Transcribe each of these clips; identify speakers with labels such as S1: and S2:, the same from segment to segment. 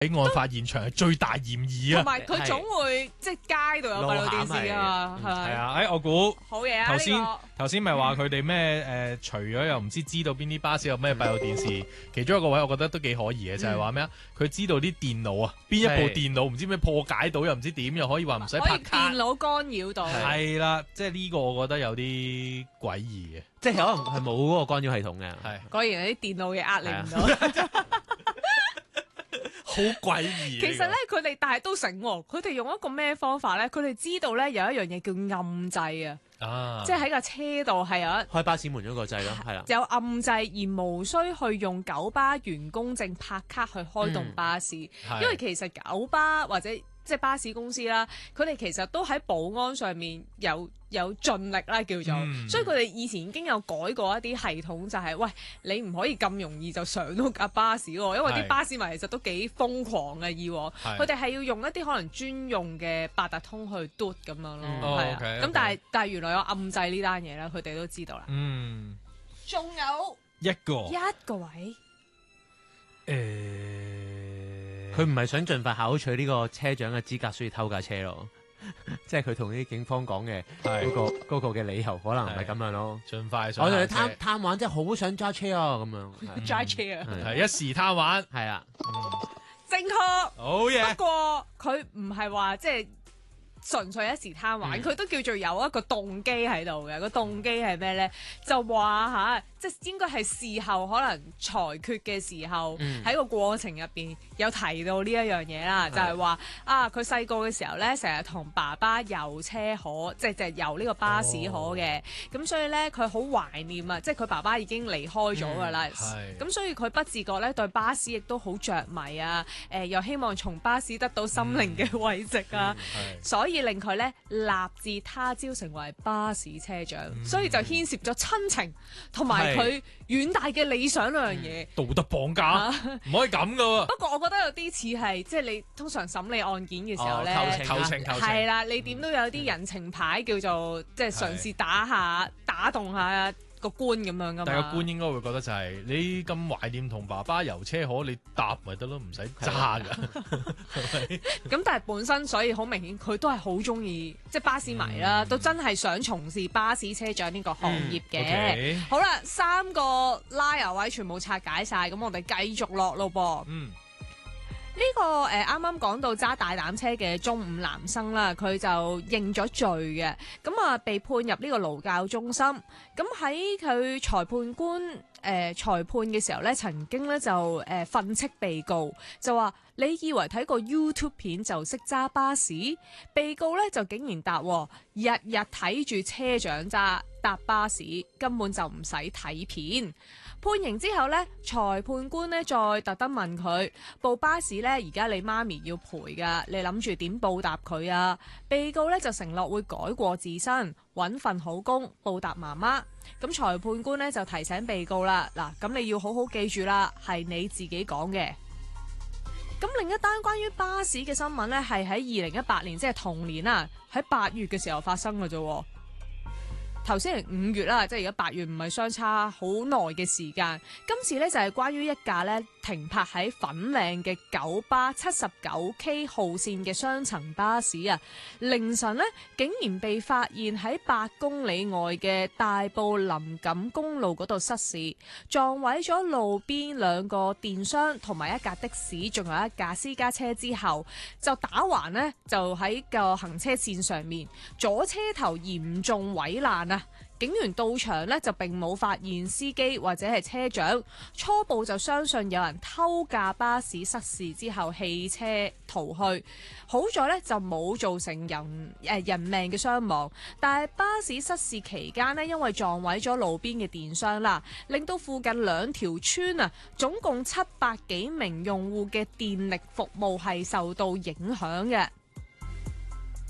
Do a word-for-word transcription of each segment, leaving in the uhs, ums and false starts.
S1: 喺案發現場係最大嫌疑啊！
S2: 同埋佢總會即係街度有閉路電視㗎嘛，係咪？
S1: 係啊，誒我估
S2: 好嘢啊！
S1: 頭先
S2: 呢個
S1: 頭先咪話佢哋咩誒？除咗又唔知知道邊啲巴士有咩閉路電視，其中一個位我覺得都幾可疑嘅，就係話咩啊？佢知道啲電腦啊，邊一部電腦唔知咩破解到，又唔知點，又可以話唔使
S2: 可以
S1: 拍卡
S2: 電。腦干擾到。
S1: 係啦，即係呢個我覺得有啲詭異嘅。
S3: 即係可能係冇嗰個干擾系統嘅。
S1: 係
S2: 果然啲電腦嘅壓力唔到。
S1: 好詭異。
S2: 其實咧，佢哋但係都醒喎，佢哋用一個咩方法咧？佢哋知道咧有一樣嘢叫暗掣啊，
S1: 啊，
S2: 即係喺架車度係有一
S3: 開巴士門嗰個掣咯，係啦。
S2: 有暗掣，而無需去用九巴員工證拍卡去開動巴士，
S1: 係
S2: 因為其實九巴或者即係巴士公司啦，佢哋其實都喺保安上面有有盡力啦，叫做，
S1: 嗯
S2: 所以佢哋以前已經有改過一啲系統，就係、喂你唔可以咁容易就上到架巴士喎，因為啲
S1: 係
S2: 巴士迷其實都幾瘋狂嘅以往，
S1: 係
S2: 佢哋係要用一啲可能專用嘅八達通去嘟咁樣咯，
S3: 嗯
S1: 哦
S2: 係啊，
S1: OK，OK
S2: 咁但係但係原來有暗掣呢單嘢啦，佢哋都知道啦。
S1: 嗯
S2: 仲有
S1: 一個
S2: 一個位，
S1: 誒，
S3: 佢唔係想盡快考取呢個車長嘅資格，所以偷架車咯。即係佢同啲警方講嘅
S1: 係
S3: 嗰個嗰個嘅理由，可能唔係咁樣咯。
S1: 盡快上
S3: 我哋
S1: 下車
S3: 貪貪玩，真係好想揸車啊！咁樣係
S2: 揸車啊，
S3: 係
S1: 係一時貪玩。
S3: 係啊，
S2: 正確。
S1: 好嘢
S2: 不。過佢唔係話即係純粹一時貪玩，佢、都叫做有一個動機喺度嘅。個動機係咩咧？就話吓，即係應該係事後可能裁決嘅時候，喺、
S3: 嗯
S2: 個過程入邊有提到呢一樣嘢啦，就係話啊，佢細個嘅時候咧，成日同爸爸遊車河，即係就係遊呢個巴士河嘅。咁、所以咧，佢好懷念啊，即係佢爸爸已經離開咗㗎啦。
S1: 係
S2: 咁所以佢不自覺咧對巴士亦都好着迷啊！誒、又希望從巴士得到心靈嘅慰藉啊！
S1: 係
S2: 所以令佢咧立志他朝成為巴士車長，所以就牽涉咗親情同埋佢遠大嘅理想兩樣嘢。
S1: 道德綁架，唔可以咁噶喎。
S2: 不過我覺得有啲似係即係你通常審理案件嘅時候咧，
S3: 哦求情
S1: 求情求情
S2: 係啦，你點都有啲人情牌叫做即係嘗試打下打動下個官咁樣噶嘛。
S1: 但係個官應該會覺得就係你咁懷念同爸爸遊車河，你搭咪得咯，唔使揸噶。
S2: 咁但係本身所以好明顯佢都係好中意即係巴士迷啦，
S1: 嗯
S2: 都真係想從事巴士車長呢個行業嘅。
S1: 嗯，OK
S2: 好啦，三個拉油位全部拆解晒，咁我哋繼續落咯噃。
S1: 嗯，
S2: 呢、個誒啱啱講到揸大膽車嘅中五男生啦，佢就認咗罪嘅，咁啊被判入呢個勞教中心。咁喺佢裁判官誒、呃裁判嘅時候咧，曾經咧就誒、呃、訓斥被告，就話你以為睇個 YouTube 片就識揸巴士？被告咧就竟然答喎，日日睇住車長揸搭巴士，根本就唔使睇片。判刑之後呢，裁判官呢再特登問佢：部巴士呢，而家你媽咪要賠㗎，你諗住點報答佢啊？被告呢就承諾會改過自新，揾份好工報答媽媽。咁裁判官呢就提醒被告啦，嗱，咁你要好好記住啦，係你自己講嘅。咁另一單關於巴士嘅新聞呢，係喺二零一八年，即係同年啊，喺八月嘅時候發生嘅啫。頭先係五月啦，即係而家八月，唔係相差好耐嘅時間。今次呢，就係關於一架呢停泊喺粉嶺嘅九巴七十九 K 號線嘅雙層巴士啊，凌晨呢，竟然被發現喺八公里外嘅大埔林錦公路嗰度失事，撞毀咗路邊兩個電箱同埋一架的士，仲有一架私家車之後，就打橫呢，就喺個行車線上面，左車頭嚴重毀爛啊！警員到場呢，就並冇發現司機或者係車長，初步就相信有人偷架巴士失事之後棄車逃去。好在呢，就冇造成人誒、呃、人命嘅傷亡，但係巴士失事期間呢，因為撞毀咗路邊嘅電箱啦，令到附近兩條村啊，總共七百幾名用戶嘅電力服務係受到影響嘅。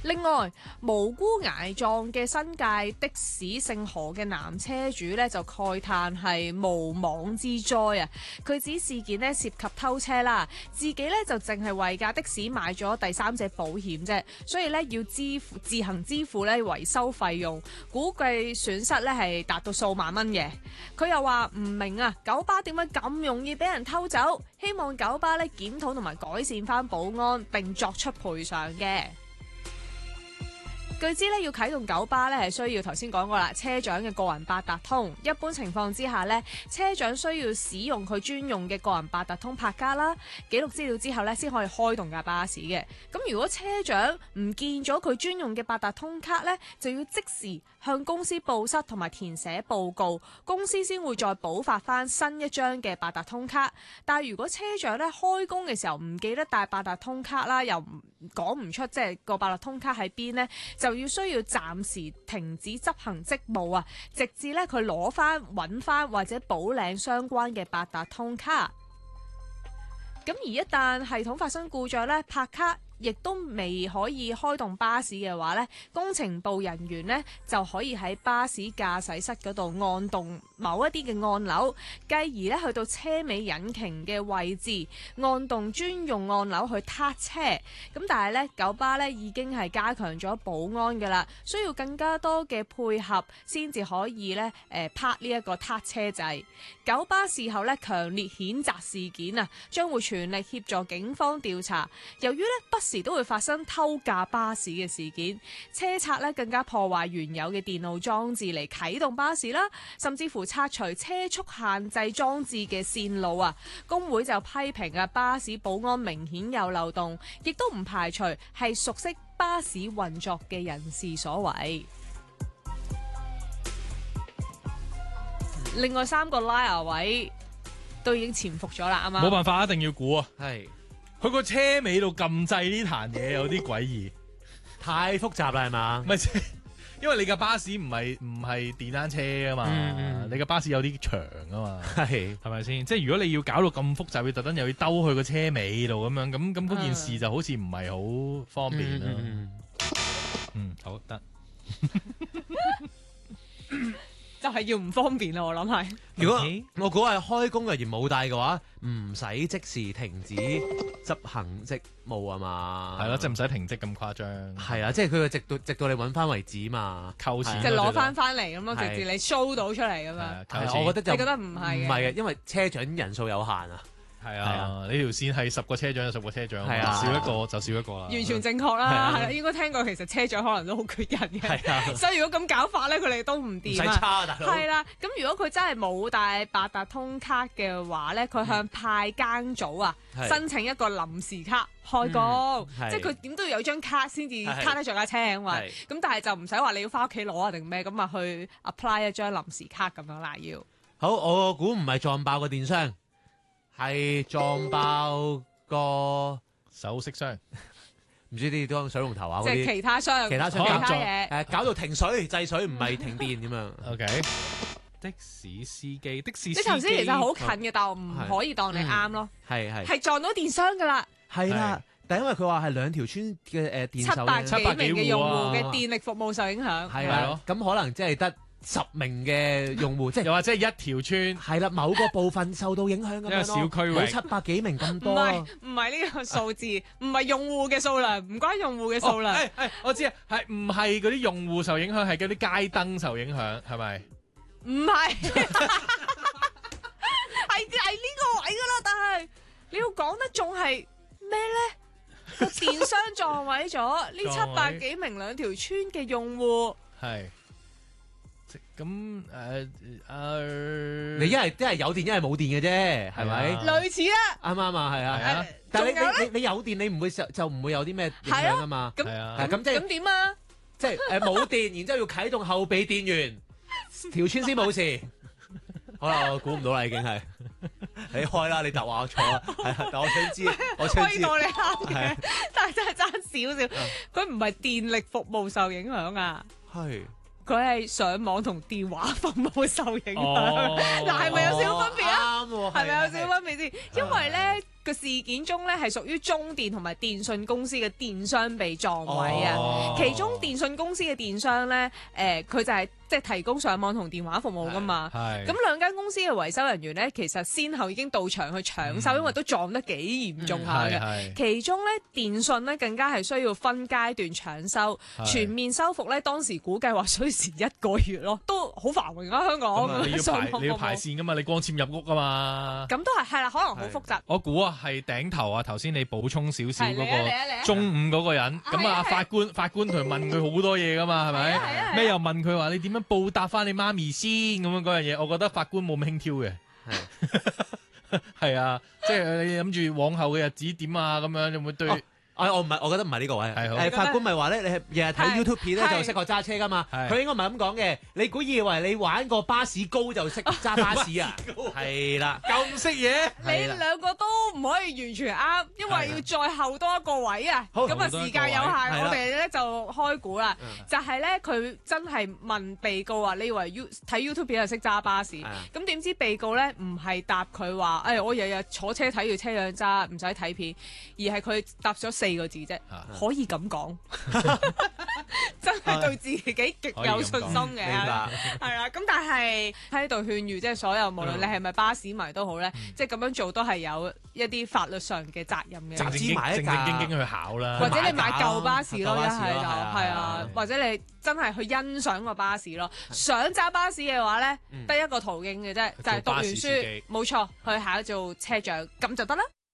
S2: 另外，無辜挨撞嘅新界的士姓何嘅男車主咧，就慨嘆係無妄之災啊！佢指事件咧涉及偷車啦，自己咧就淨係為架的士買咗第三者保險啫，所以咧要支付自行支付咧維修費用，估計損失咧係達到數萬蚊嘅。佢又話唔明啊，九巴點解咁容易俾人偷走？希望九巴咧檢討同埋改善翻保安，並作出賠償嘅。據知咧要啟動九巴咧係需要頭先講過啦，車長嘅個人八達通。一般情況之下咧，車長需要使用佢專用嘅個人八達通拍卡啦，記錄資料之後咧先可以開動架巴士嘅。咁如果車長唔見咗佢專用嘅八達通卡咧，就要即時向公司報失同埋填寫報告，公司先會再補發翻新一張嘅八達通卡。但係如果車長咧開工嘅時候唔記得帶八達通卡啦，又唔講唔出即係個八達通卡喺邊呢，就要需要暫時停止執行職務啊，直至咧佢攞翻揾翻或者補領相關嘅八達通卡。咁而一旦系統發生故障咧，拍卡亦都未可以開動巴士嘅話咧，工程部人員咧就可以喺巴士駕駛室嗰度按動某一啲嘅按鈕，繼而咧去到車尾引擎嘅位置，按動專用按鈕去撻車。咁但係咧，九巴咧已經係加強咗保安㗎啦，需要更加多嘅配合先至可以咧誒拍呢一個撻車掣。九巴事後咧強烈譴責事件啊，將會全力協助警方調查。由於咧不時都會發生偷駕巴士嘅事件，車賊咧更加破壞原有嘅電腦裝置嚟啟動巴士啦，甚至乎拆除車速限制裝置嘅線路啊。工會就批評啊，巴士保安明顯有漏洞，亦都唔排除係熟悉巴士運作嘅人士所為。另外三個拉牙位都已經潛伏咗啦，啱啱？
S1: 冇辦法，一定要估啊！
S3: 係
S1: 佢個車尾度撳掣呢壇嘢有啲詭異，
S3: 太複雜啦，係嘛？
S1: 唔係即係因為你嘅巴士唔係唔係電單車啊嘛，
S3: 嗯嗯
S1: 你嘅巴士有啲長啊嘛，
S3: 係
S1: 係咪先？即係如果你要搞到咁複雜，要特登又要兜去個車尾度咁樣，咁咁嗰件事就好似唔係好方便啦。
S3: 嗯
S1: 嗯，好得。
S2: 就係要唔方便啦，我諗係。
S3: 如果
S1: Okay.
S3: 我估係開工人員冇帶嘅話，唔使即時停止執行職務啊嘛。
S1: 係咯，即係唔使停職咁誇張。
S3: 係啊，即係佢直到直到你揾翻為止嘛，
S1: 扣錢
S2: 即係攞翻翻嚟咁咯，
S3: 係
S2: 直至你 show 到出嚟咁樣。
S1: 係啊扣
S3: 係啊
S1: 錢
S3: 我覺得就
S2: 你覺得唔係嘅
S3: 唔係嘅，因為車長人數有限啊。
S1: 係
S3: 係
S1: 啊，呢條線係十個車長有十個車長，
S3: 係啊
S1: 少一個就少一個啦。
S2: 完全正確啦，
S3: 係啊
S2: 係啦，應該聽過其實車長可能都好缺人嘅，
S3: 係啊，
S2: 所以如果咁搞法咧，佢哋都唔
S3: 唔使
S2: 掂啊。
S3: 差啊，大佬。
S2: 係啦，咁如果佢真係冇帶八達通卡嘅話咧，佢向派更組啊
S3: 係
S2: 申請一個臨時卡開工，
S3: 嗯係
S2: 即係佢點都要有張卡先至
S3: 係
S2: 卡得着架車啊嘛。
S3: 係
S2: 咁但係就唔使話你要翻屋企攞啊定咩，咁啊去 apply 一張臨時卡咁樣啦要。
S3: 好，我估唔係撞爆個電箱，係撞爆個
S1: 首飾箱
S3: 唔知啲當水龍頭啊
S2: 即係
S3: 嗰啲
S2: 其他商其
S3: 其他商
S2: 他嘢。
S3: 誒，搞到停水制水唔係停電咁樣。
S1: ，OK。的士司機，的士司機。
S2: 你頭先其實好近嘅，但我唔
S3: 係
S2: 可以當你啱咯，
S3: 係係
S2: 係撞到電箱噶啦，
S3: 係啦，但因為佢話係兩條村嘅誒電
S2: 七百
S3: 手咧
S1: 七百幾
S2: 幾名嘅用戶嘅
S3: 戶啊
S2: 電力服務受影響。
S3: 係
S1: 係咯，
S3: 啦咁可能即係得十名嘅用戶，即係
S1: 又或者係一條村，
S3: 係啦，某個部分受到影響咁
S1: 一個
S3: 樣
S1: 小區域
S3: 冇七百幾名咁
S2: 唔
S3: 多
S2: 係唔係呢個數字，唔係用戶嘅數量，唔關用戶嘅數量。
S1: 誒誒，我知啊，係唔係嗰啲用戶受影響，係嗰啲街燈受影響，係咪？
S2: 唔係，係係呢個位噶啦，但係你要講得仲係咩咧？個電箱撞毀咗呢七百幾名兩條村嘅用戶，
S1: 係。即咁誒誒，
S3: 你一係一係有電，一係冇電嘅啫，係咪？
S1: 係啊
S2: 類似啦。
S3: 啱唔啱啊？係啊。
S1: 係啊
S2: 誒
S3: 但係
S2: 仲有咧，
S3: 你你你有電，你唔會就就唔會有啲咩影響啊嘛。
S2: 咁
S1: 係啊
S3: 係咁即係
S2: 咁點啊？
S3: 即係誒冇電，然之後要啟動後備電源，條村先冇事。好啦，我估唔到啦，已經係你開啦，你答話我錯啦，係啊，但我想知，我想知
S2: 可以當你啱
S3: 係
S2: 嘅，但係真係爭少少。佢唔係電力服務受影響啊，
S3: 係
S2: 佢係上網同電話服務受影響。
S1: 哦
S2: 嗱，係咪有少少分別啊？
S3: 啱喎，
S2: 係咪有少少分別先？因為咧， 個事件中咧係屬於中電同埋電信公司嘅電商被撞毀啊。
S3: 哦
S2: 其中電信公司嘅電商咧，誒佢就係即係提供上網同電話服務噶嘛。
S1: 係
S2: 咁兩間公司嘅維修人員咧，其實先後已經到場去搶修，
S1: 嗯
S2: 因為都撞得幾嚴重下嘅。
S1: 係係
S2: 其中咧電信咧更加係需要分階段搶修，
S1: 係
S2: 全面修復咧當時估計話需時一個月咯，都好繁榮啊香港
S1: 咁啊
S2: 咁樣
S1: 你要排你要
S2: 上網服務
S1: 排線噶嘛，你光纖入屋啊嘛。
S2: 咁都係係啦，可能好複雜。
S1: 我估啊係頂頭啊，頭先你補充少少嗰
S2: 係你啊你啊你啊
S1: 個中午嗰個人，咁啊
S2: 係啊係啊
S1: 法官法官佢問佢好多嘢噶嘛，係
S2: 係啊係啊係
S1: 咪？
S2: 啊
S1: 咩又問佢話你點樣報答翻你媽咪先咁樣嗰樣嘢？我覺得法官冇咁輕佻嘅。係啊，即係你諗住往後嘅日子點啊？咁樣有冇對？
S3: 哦啊！我唔係，我覺得唔係呢個位。
S1: 係好
S3: 誒法官咪話咧，你係日日睇
S2: 係
S3: YouTube 片咧
S2: 係
S3: 就識學揸車噶嘛？
S1: 係
S3: 佢應該唔係咁講嘅。你估以為你玩過巴士高就識揸巴士啊？係啦，
S1: 咁識嘢？
S2: 你
S3: 係啦
S2: 兩個都唔可以完全啱，因為要再後多一個位啊。
S3: 好
S2: 咁啊
S1: 後多一個
S2: 時間有限，
S3: 係啦
S2: 我哋咧就開估啦。
S3: 嗯
S2: 就係咧，佢真係問被告話：你以為 You 睇 YouTube 片就識揸巴士？
S3: 係啊
S2: 咁點知被告咧唔係答佢話：誒我日日坐車睇住車輛揸，唔使睇片，而係佢答咗四個字啫，
S1: 啊
S2: 可以咁講，真係對自己極有信心嘅。
S3: 明白。
S2: 係啦，咁但係喺度勸喻，即係所有無論你係咪巴士迷都好咧，即係咁樣做都係有一啲法律上嘅責任嘅。
S1: 正正經正正經經去考啦。
S2: 或者你買舊巴士咯，一
S3: 舊巴士咯
S2: 係就
S3: 係啊
S2: 係啊，或者你真係去欣賞個巴士咯。想揸巴士嘅話咧，
S3: 嗯
S2: 得一個途徑嘅啫，就係讀完
S1: 做巴士司
S2: 書
S1: 機，
S2: 冇錯，去考做車長咁就得啦。